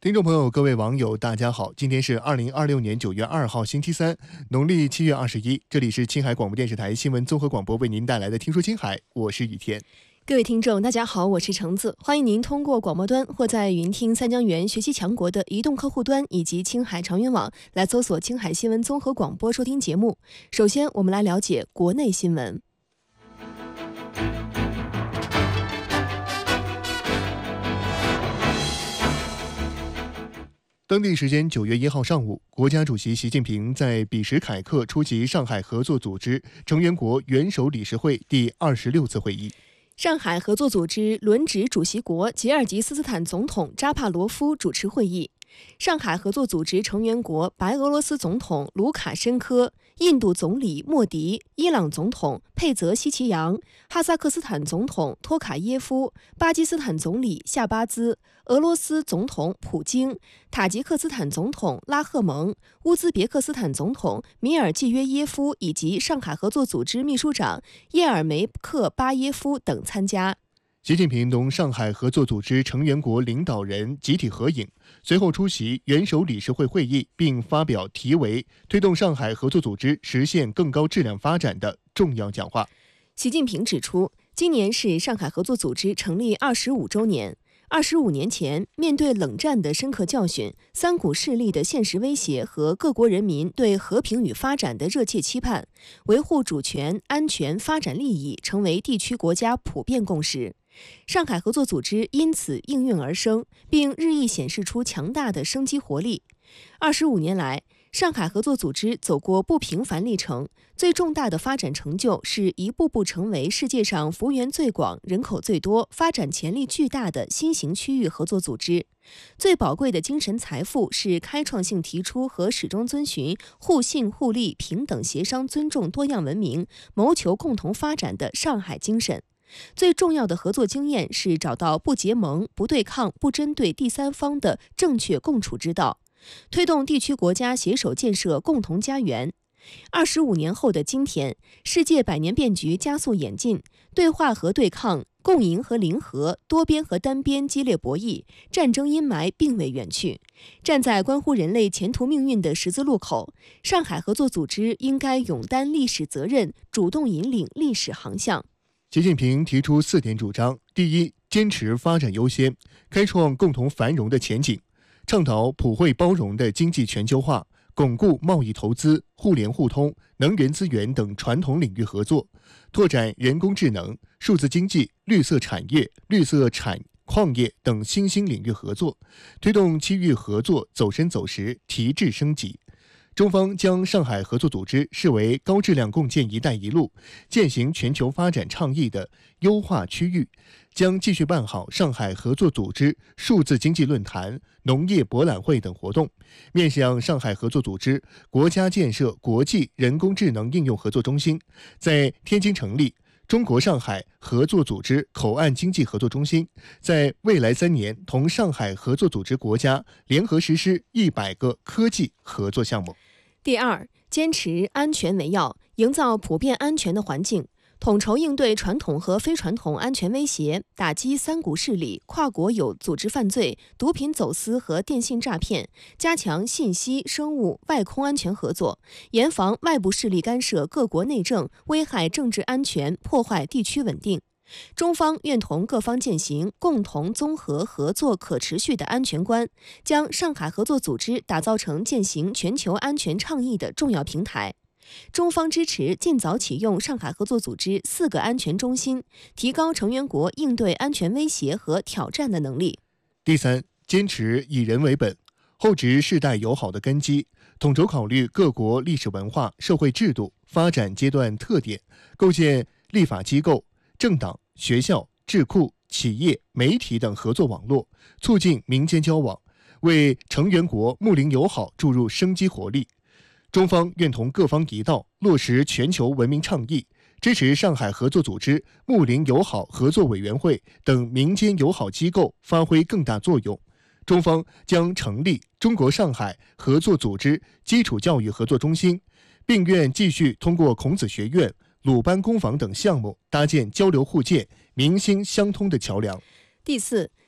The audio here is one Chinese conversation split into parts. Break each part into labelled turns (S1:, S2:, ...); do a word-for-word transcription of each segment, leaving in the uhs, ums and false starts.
S1: 听众朋友，各位网友，大家好！今天是二零二六年九月二号，星期三，农历七月二十一。这里是青海广播电视台新闻综合广播为您带来的《听说青海》，我是雨天。
S2: 各位听众，大家好，我是橙子，欢迎您通过广播端或在云听三江源学习强国的移动客户端以及青海长云网来搜索青海新闻综合广播收听节目。首先，我们来了解国内新闻。
S1: 当地时间九月一号上午，国家主席习近平在比什凯克出席上海合作组织成员国元首理事会第二十六次会议。
S2: 上海合作组织轮值主席国吉尔吉斯斯坦总统扎帕罗夫主持会议。上海合作组织成员国白俄罗斯总统卢卡申科、印度总理莫迪、伊朗总统佩泽希奇扬、哈萨克斯坦总统托卡耶夫、巴基斯坦总理夏巴兹、俄罗斯总统普京、塔吉克斯坦总统拉赫蒙、乌兹别克斯坦总统米尔季约耶夫以及上海合作组织秘书长叶尔梅克巴耶夫等参加。
S1: 习近平同上海合作组织成员国领导人集体合影，随后出席元首理事会会议，并发表题为“推动上海合作组织实现更高质量发展”的重要讲话。
S2: 习近平指出，今年是上海合作组织成立二十五周年。二十五年前，面对冷战的深刻教训、三股势力的现实威胁和各国人民对和平与发展的热切期盼，维护主权、安全、发展利益成为地区国家普遍共识。上海合作组织因此应运而生，并日益显示出强大的生机活力。二十五年来，上海合作组织走过不平凡历程，最重大的发展成就是一步步成为世界上幅员最广、人口最多、发展潜力巨大的新型区域合作组织。最宝贵的精神财富是开创性提出和始终遵循互信互利、平等协商、尊重多样文明、谋求共同发展的上海精神。最重要的合作经验是找到不结盟、不对抗、不针对第三方的正确共处之道，推动地区国家携手建设共同家园。二十五年后的今天，世界百年变局加速演进，对话和对抗、共赢和零和、多边和单边激烈博弈，战争阴霾并未远去。站在关乎人类前途命运的十字路口，上海合作组织应该勇担历史责任，主动引领历史航向。
S1: 习近平提出四点主张：第一，坚持发展优先，开创共同繁荣的前景，倡导普惠包容的经济全球化，巩固贸易投资、互联互通、能源资源等传统领域合作，拓展人工智能、数字经济、绿色产业、绿色产矿业等新兴领域合作，推动区域合作走深走实、提质升级。中方将上海合作组织视为高质量共建“一带一路”践行全球发展倡议的优化区域，将继续办好上海合作组织数字经济论坛、农业博览会等活动，面向上海合作组织国家建设国际人工智能应用合作中心，在天津成立中国上海合作组织口岸经济合作中心，在未来三年同上海合作组织国家联合实施一百个科技合作项目。
S2: 第二，坚持安全为要，营造普遍安全的环境，统筹应对传统和非传统安全威胁，打击三股势力、跨国有组织犯罪、毒品走私和电信诈骗，加强信息、生物、外空安全合作，严防外部势力干涉各国内政，危害政治安全，破坏地区稳定。中方愿同各方践行共同综合合作可持续的安全观，将上海合作组织打造成践行全球安全倡议的重要平台。中方支持尽早启用上海合作组织四个安全中心，提高成员国应对安全威胁和挑战的能力。
S1: 第三，坚持以人为本，厚植世代友好的根基，统筹考虑各国历史文化、社会制度、发展阶段特点，构建立法机构、政党、学校、智库、企业、媒体等合作网络，促进民间交往，为成员国睦邻友好注入生机活力。中方愿同各方一道，落实全球文明倡议，支持上海合作组织睦邻友好合作委员会等民间友好机构发挥更大作用。中方将成立中国上海合作组织基础教育合作中心，并愿继续通过孔子学院、鲁班工坊等项目搭建交流互鉴、民心相通的桥梁。
S2: 第四，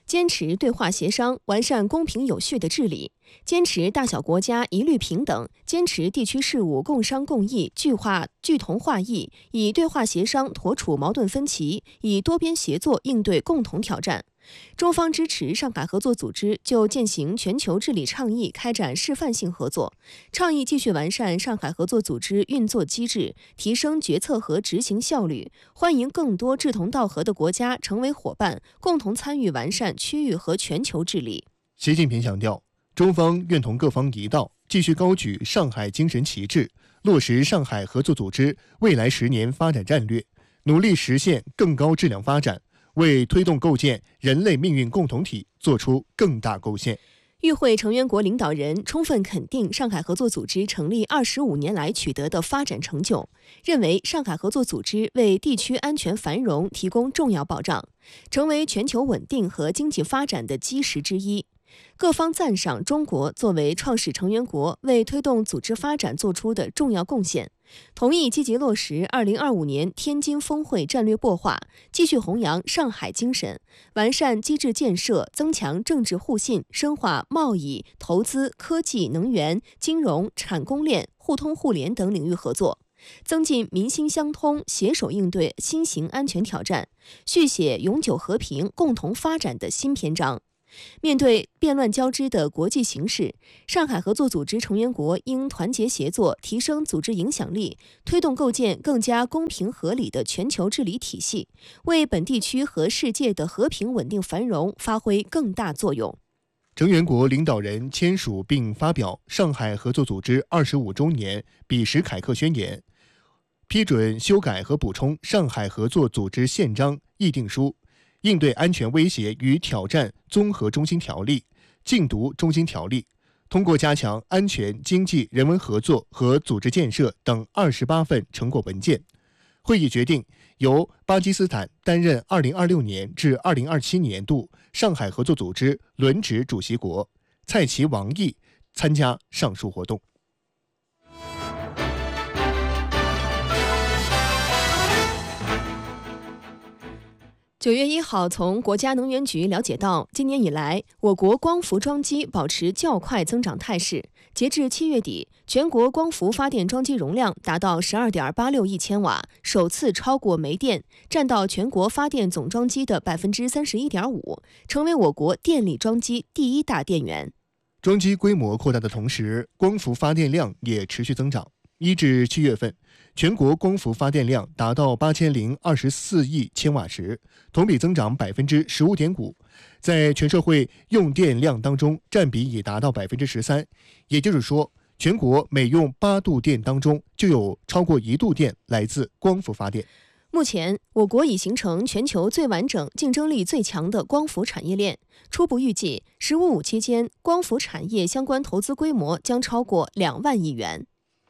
S2: 坚持对话协商，完善公平有序的治理；坚持大小国家一律平等，坚持地区事务共商共议、聚化聚同化异，以对话协商妥处矛盾分歧，以多边协作应对共同挑战。中方支持上海合作组织就践行全球治理倡议开展示范性合作，倡议继续完善上海合作组织运作机制，提升决策和执行效率，欢迎更多志同道合的国家成为伙伴，共同参与完善区域和全球治理。
S1: 习近平强调，中方愿同各方一道，继续高举上海精神旗帜，落实上海合作组织未来十年发展战略，努力实现更高质量发展，为推动构建人类命运共同体做出更大贡献。
S2: 与会成员国领导人充分肯定上海合作组织成立二十五年来取得的发展成就，认为上海合作组织为地区安全繁荣提供重要保障，成为全球稳定和经济发展的基石之一。各方赞赏中国作为创始成员国为推动组织发展做出的重要贡献，同意积极落实二零二五年天津峰会战略擘画，继续弘扬上海精神，完善机制建设，增强政治互信，深化贸易、投资、科技、能源、金融、产供链、互通互联等领域合作，增进民心相通，携手应对新型安全挑战，续写永久和平、共同发展的新篇章。面对变乱交织的国际形势，上海合作组织成员国应团结协作，提升组织影响力，推动构建更加公平合理的全球治理体系，为本地区和世界的和平稳定繁荣发挥更大作用。
S1: 成员国领导人签署并发表上海合作组织二十五周年彼时凯克宣言，批准修改和补充上海合作组织宪章议定书，应对安全威胁与挑战综合中心条例、禁毒中心条例，通过加强安全、经济、人文合作和组织建设等二十八份成果文件。会议决定由巴基斯坦担任二零二六年至二零二七年度上海合作组织轮值主席国，蔡奇、王毅参加上述活动。
S2: 九月一号，从国家能源局了解到，今年以来，我国光伏装机保持较快增长态势。截至七月底，全国光伏发电装机容量达到十二点八六亿千瓦，首次超过煤电，占到全国发电总装机的百分之三十一点五，成为我国电力装机第一大电源。
S1: 装机规模扩大的同时，光伏发电量也持续增长。一至七月份，全国光伏发电量达到八千零二十四亿千瓦时，同比增长百分之十五点五，在全社会用电量当中占比已达到百分之十三。也就是说，全国每用八度电当中就有超过一度电来自光伏发电。
S2: 目前，我国已形成全球最完整、竞争力最强的光伏产业链。初步预计，“十五五”期间，光伏产业相关投资规模将超过两万亿元。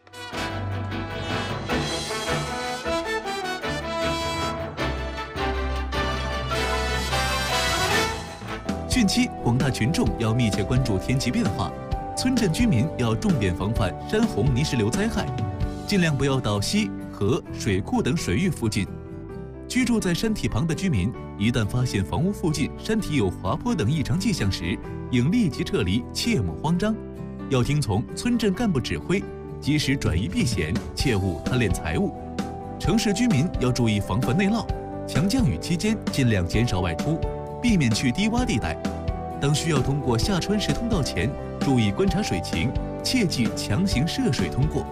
S3: 汛期，广大群众要密切关注天气变化，村镇居民要重点防范山洪泥石流灾害，尽量不要到溪、河、水库等水域附近。居住在山体旁的居民，一旦发现房屋附近山体有滑坡等异常迹象时，应立即撤离，切莫慌张。要听从村镇干部指挥，及时转移避险，切勿贪恋财物。城市居民要注意防范内涝，强降雨期间尽量减少外出，避免去低洼地带。当需要通过下穿石通道前，注意观察水情，切忌强行涉水通过。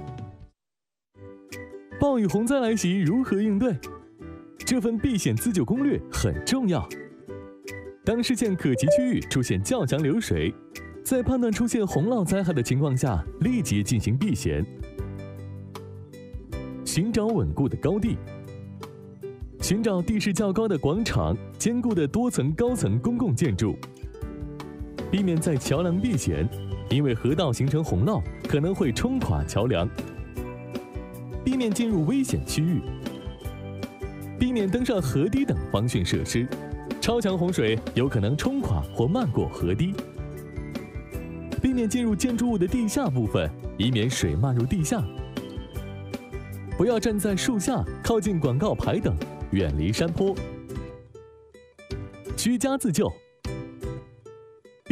S4: 暴雨洪灾来袭，如何应对？这份避险自救攻略很重要。当视线可及区域出现较强流水，在判断出现洪涝灾害的情况下，立即进行避险。寻找稳固的高地，寻找地势较高的广场、坚固的多层高层公共建筑，避免在桥梁避险，因为河道形成洪涝可能会冲垮桥梁。避免进入危险区域，避免登上河堤等防汛设施，超强洪水有可能冲垮或漫过河堤。避免进入建筑物的地下部分，以免水漫入地下。不要站在树下、靠近广告牌等，远离山坡。居家自救，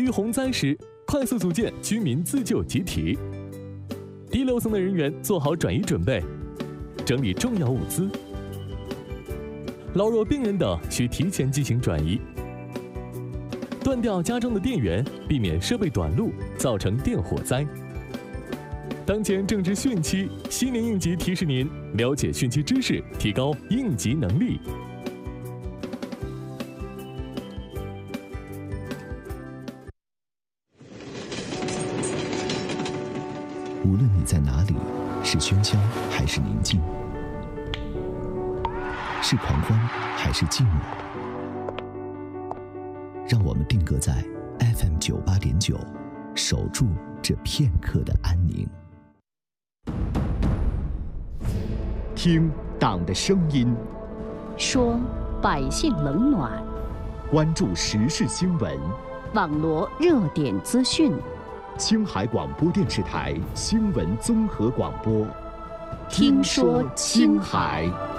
S4: 遇洪灾时，快速组建居民自救集体。低楼层的人员做好转移准备，整理重要物资。老弱病人等需提前进行转移。断掉家中的电源，避免设备短路，造成电火灾。当前正值汛期，西年应急提示您了解汛期知识，提高应急能力。
S5: 无论你在哪里，是喧嚣还是宁静，是狂欢还是寂寞，让我们定格在 F M 九八点九，守住这片刻的安宁。
S6: 听党的声音，
S7: 说百姓冷暖，
S6: 关注时事新闻，
S7: 网罗热点资讯。
S6: 青海广播电视台新闻综合广播，
S7: 听说青海。